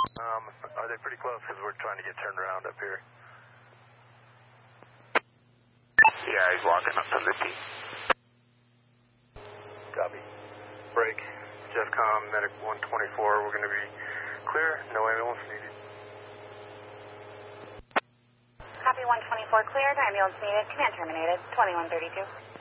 Are they pretty close? Because we're trying to get turned around up here. Yeah, he's walking up to the T. Copy. Break. Jeffcom, medic 124. We're going to be clear. No ambulance needed. Copy 124 cleared. Ambulance needed. Command terminated. 2132.